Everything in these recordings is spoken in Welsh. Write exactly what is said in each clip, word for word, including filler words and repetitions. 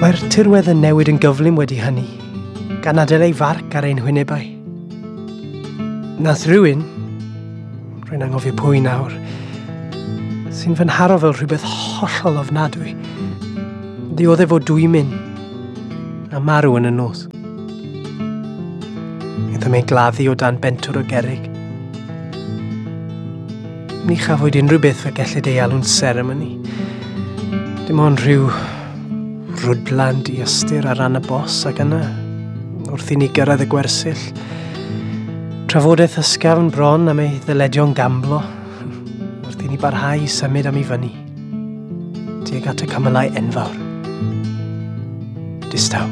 Mae'r tirwedd yn newid yn gyflym wedi hynny, gan adael ei farc ar ein hwynebau. Nath rhywun, rwy'n anghofio pwy nawr, sy'n fy nharo fel rhywbeth hollol ofnadwy. Diodd e fod dwi'n mynd, a marw yn y nos. Iddo me'n gladdu o dan bentwr o gerrig. Ni chafwyd unrhyw beth fe gellid ei alw'n seremoni. Dim ond rhyw rwdlan di-ystyr ar ran y bos ac yna, wrth i ni gyrraedd y gwersyll. Trafodaeth ysgafn bron am ei ddyledion gamblo, wrth i ni barhau i symud am ei fyny, tuag at y cymylau enfawr. Distaw.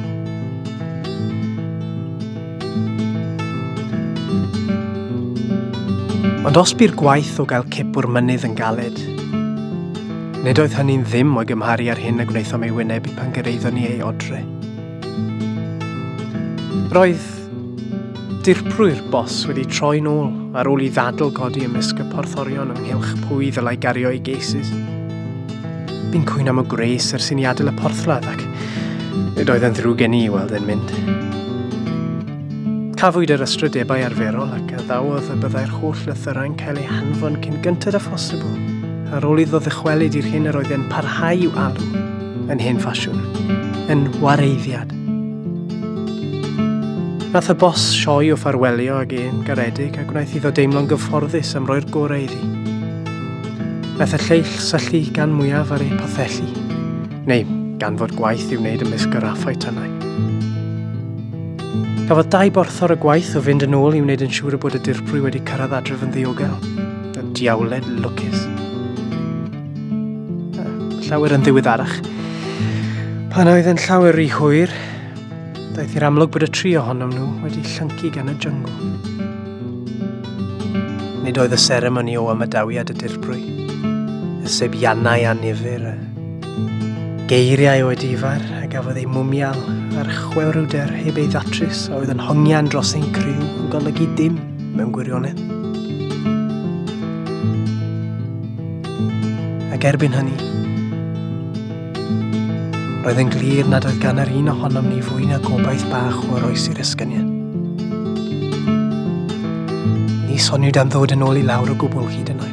Ond os by'r gwaith o gael cip o'r mynydd yn galed, nid oedd hynny'n ddim o'i gymharu ar hyn y gwnaethom ei wynebu pan gyrraeddon ni ei odre. Roedd dirprwy'r bos wedi troi nôl ar ôl i ddadl godi ymysg y porthorion ynghylch pwy ddylai gario ei geisys. Bu'n cwyn am y gres ers i ni adael y porthladd ac nid oedd yn ddrwg gen i i weld yn mynd. Cafwyd yr ystrydebau arferol ac addawodd y byddai'r holl lythyrau'n cael eu hanfon cyn gyntad a phosibl, ar ôl iddo ddychwelyd i'r hyn yr oedd e'n parhau i'w alw yn hen ffasiwn, yn wareiddiad. Nath y bos sioi o ffarwelio ag e'n garedig a gwnaeth iddo deimlo'n gyfforddus am roi'r gorau iddi. Nath y lleill syllu gan mwyaf ar ei pothellu, neu gan fod gwaith i'w wneud ymysg yr raffau tynnau. Cafodd dau borthor y gwaith o fynd yn ôl i wneud yn siŵr y bod y dirprwy wedi cyrraedd adref yn ddiogel, y diawled lwcus. Llawer yn ddiweddarach. Pan oedd yn llawer rhy hwyr, daeth i'r amlwg bod y tri ohonom nhw wedi llyncu gan y jyngl. Nid oedd y seremoni o ymadawiad y dirprwy, y sebiannau annifyr, geiriau o edifar a gafodd ei mwmial ar chwewrwder heb ei ddatrys a oedd yn hongian dros ein criw yn golygu dim mewn gwirionedd. Ac erbyn hynny, roedd yn glir nad oedd gan yr un ohonom ni fwy na gobaith bach o oroes i'r ysgyniad. Ni soniwyd am ddod yn ôl i lawr o gwbl hyd yn oed.